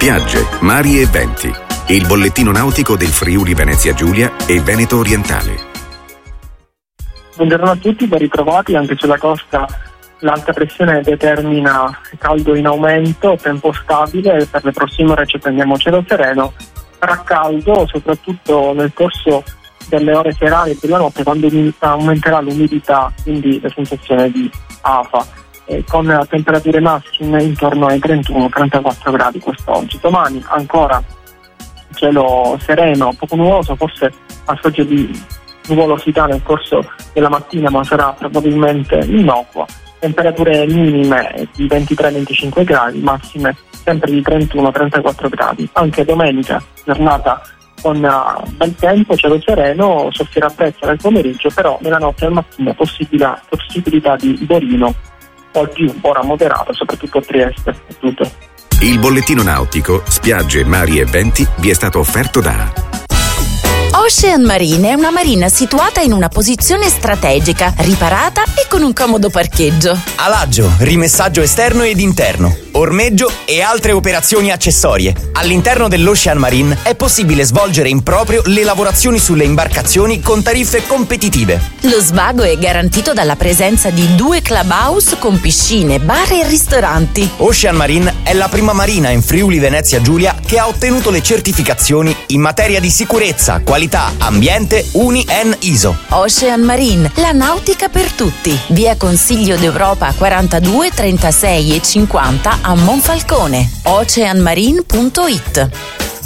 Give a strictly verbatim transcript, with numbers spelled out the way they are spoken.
Spiagge, mari e venti. Il bollettino nautico del Friuli Venezia Giulia e Veneto Orientale. Buongiorno a tutti, ben ritrovati. Anche sulla costa l'alta pressione determina caldo in aumento, tempo stabile. Per le prossime ore ci attendiamo cielo sereno. Farà caldo soprattutto nel corso delle ore serali e della notte, quando aumenterà l'umidità, quindi la sensazione di afa, eh, con temperature massime intorno ai trentuno trentaquattro gradi quest'oggi. Domani ancora cielo sereno, poco nuvoloso, forse a soggia di nuvolosità nel corso della mattina, ma sarà probabilmente innocua. Temperature minime di ventitré venticinque gradi, massime sempre di trentuno trentaquattro gradi. Anche domenica, giornata con uh, bel tempo, cielo sereno, soffierà presto nel pomeriggio, però nella notte e al mattino possibilità, possibilità di borino o più, ora moderato, soprattutto a Trieste. È tutto. Il bollettino nautico, spiagge, mari e venti vi è stato offerto da Ocean Marine è una marina situata in una posizione strategica, riparata e con un comodo parcheggio. Alaggio, rimessaggio esterno ed interno, ormeggio e altre operazioni accessorie. All'interno dell'Ocean Marine è possibile svolgere in proprio le lavorazioni sulle imbarcazioni con tariffe competitive. Lo svago è garantito dalla presenza di due clubhouse con piscine, bar e ristoranti. Ocean Marine è la prima marina in Friuli Venezia Giulia che ha ottenuto le certificazioni in materia di sicurezza, qualità, ambiente Uni N I S O. Ocean Marine, la nautica per tutti. Via Consiglio d'Europa quarantadue, trentasei e cinquanta a Monfalcone. ocean marine punto it.